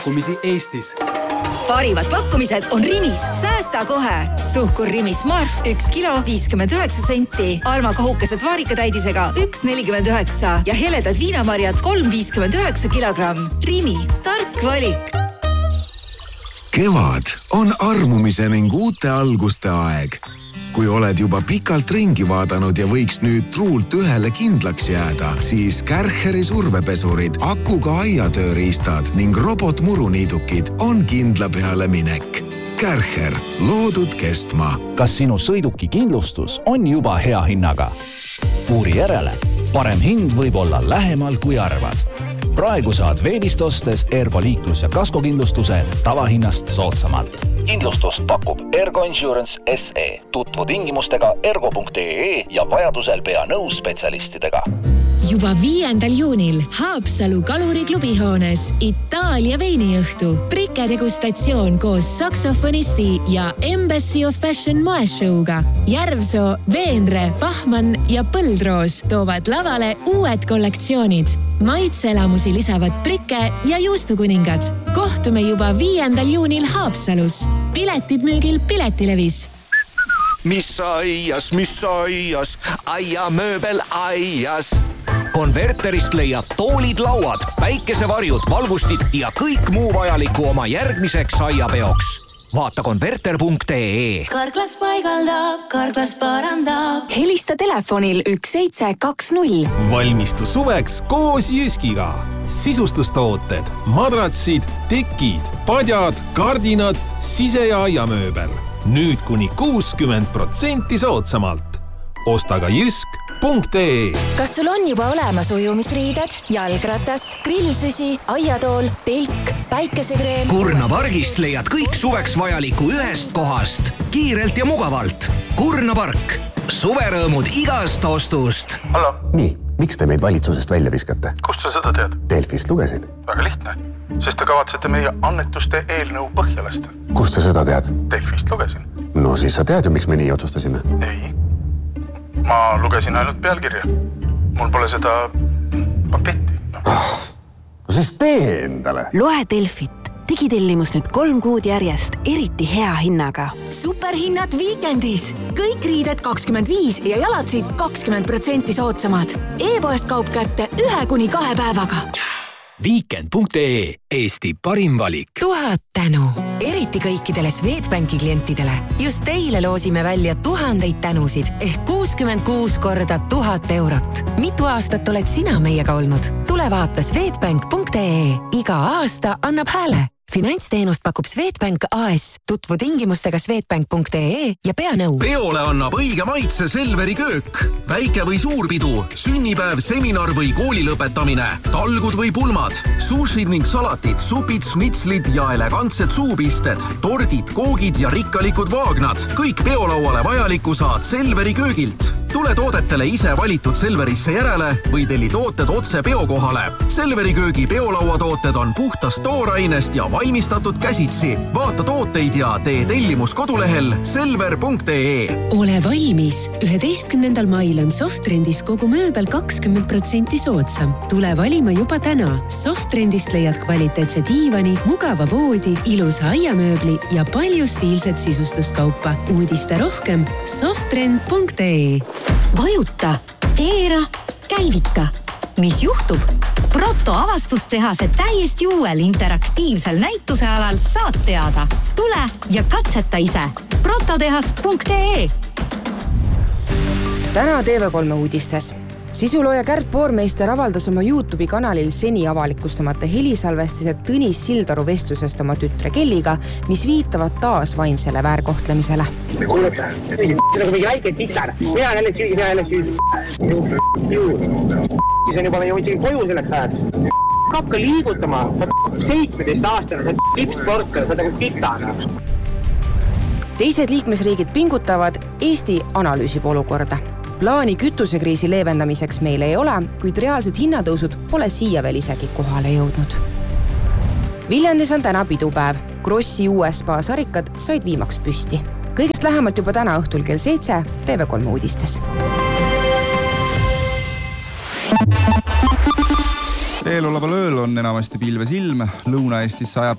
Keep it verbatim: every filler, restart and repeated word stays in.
pakkumisi Eestis. Parivad pakkumised on Rimis. Säästa kohe. Suhkur Rimi Smart üks kilo viiskümmend üheksa senti. Alma kohukesed vaarikatäidisega üks nelikümmend üheksa ja heledad viinamarjad kolm viiskümmend üheksa kilogramm. Rimi. Tark valik. Kevad on armumise ning uute alguste aeg. Kui oled juba pikalt ringi vaadanud ja võiks nüüd truult ühele kindlaks jääda, siis Kärcheri survepesurid, akuga aiatööriistad ning robotmuruniidukid on kindla peale minek. Kärcher, loodud kestma. Kas sinu sõiduki kindlustus on juba hea hinnaga? Uuri järele. Parem hind võib olla lähemal kui arvad. Praegu saad veebist ostes Ergo liiklus- ja kaskokindlustuse tavahinnast soodsamalt. Kindlustust pakub Ergo Insurance S E. Tutvu tingimustega ergo punkt ee ja vajadusel pea nõus spetsialistidega. Juba viiendal juunil Haapsalu kaluriklubihoones Itaalia veiniõhtu. Prike degustatsioon koos saksofonisti ja Embassy of Fashion moeshowga. Järvsoo, Veenre, Pahman ja Põldroos toovad lavale uued kollektsioonid. Maitseelamusi lisavad Prike ja juustukuningad. Kohtume juba viiendal juunil Haapsalus. Piletid müügil Piletilevis. Mis aias, mis aias, aiamööbel aias. Konverterist leiad toolid, lauad, päikesevarjud, valgustid ja kõik muu vajaliku oma järgmiseks aiapeoks. Vaata konverter punkt ee. Karklas paigaldab, karklas parandab. Helista telefonil üks seitse kaks null. Valmistu suveks koos Jyskiga. Sisustustooted, madratsid, tekid, padjad, kardinad, sise- ja aiamööbel. Nüüd kuni kuuskümmend protsenti soodsamalt. Osta ka jysk punkt ee. Kas sul on juba olemas ujumisriided, jalgratas, grillsüsi, aiatool, telk, päikesekreem? Kurna pargist leiad kõik suveks vajaliku ühest kohast. Kiirelt ja mugavalt. Kurna park. Suverõõmud igast ostust. Hallo. Nii, miks te meid valitsusest välja viskate? Kust sa seda tead? Delfist lugesin. Väga lihtne, sest te kavatsete meie annetuste eelnõu põhja lasta. Kust sa seda tead? Delfist lugesin. No siis sa tead ju, miks me nii otsustasime. Ei, ma lugesin ainult pealkirja. Mul pole seda paketti. No, oh, no siis tee endale. Loe Delfit. Digitellimus nüüd kolm kuud järjest, eriti hea hinnaga. Superhinnad viikendis. Kõik riided kakskümmend viis ja jalatsid kakskümmend protsenti soodsamad. E-poest kaup kätte ühe kuni kahe päevaga. Weekend punkt ee. Eesti parim valik. Tuhat tänu. Eriti kõikidele Swedbanki klientidele. Just teile loosime välja tuhandeid tänusid ehk kuuskümmend kuus korda tuhat eurot. Mitu aastat oled sina meiega olnud? Tule vaata Swedbank punkt ee. Iga aasta annab hääle. Finantsteenust pakub Swedbank A S. Tutvu tingimustega swedbank punkt ee ja pea nõu. Peole annab õige maitse Selveri köök. Väike või suurpidu, sünnipäev, seminar või kooli lõpetamine, talgud või pulmad, sushid ning salatid, supid, snitslid ja elegantsed suupisted, tordid, koogid ja rikkalikud vaagnad. Kõik peolauale vajaliku saad Selveri köögilt. Tule toodetele ise valitud Selverisse järele või telli tooted otse peokohale. Selveri köögi peolauatooted on puhtast toorainest ja valmistatud käsitsi. Vaata tooteid ja tee tellimus kodulehel selver punkt ee. Ole valmis. üheteistkümnendal mail on Softrendis kogu mööbel kakskümmend protsenti soodsam. Tule valima juba täna. Softrendist leiad kvaliteetse diivani, mugava voodi, ilusa aiamööbli ja palju stiilset sisustuskaupa. Uudiste rohkem softrend punkt ee. Vajuta, keera, käivita. Mis juhtub? Proto avastustehase täiesti uuel interaktiivsel näitusealal saad teada. Tule ja katseta ise. prototehas punkt ee. Täna T V kolme uudistes. Sisulooja Kärt Poormeister avaldas oma YouTube'i kanalil seni avalikustamata helisalvestised Tõnis Sildaru vestlusest oma tütre Kelliga, mis viitavad taas vaimsele väärkohtlemisele. Kuule, nagu mingi väike titsar. Mina jälle süü, mina jälle süü. Siis on juba me jõudsime koju selleks ajaks. Hakka liigutama. seitsmeteist aastane, sa oled tipsportkar, sa oled nagu kitana. Teised liikmesriigid pingutavad, Eesti analüüsib olukorda. Plaani kütusekriisi leevendamiseks meil ei ole, kuid reaalsed hinnatõusud pole siia veel isegi kohale jõudnud. Viljandis on täna pidupäev. Krossi U S P A sarikad said viimaks püsti. Kõigest lähemalt juba täna õhtul kell seitse T V kolme uudistes. Eeloleval ööl on enamasti pilves ilm, Lõuna-Eestis sajab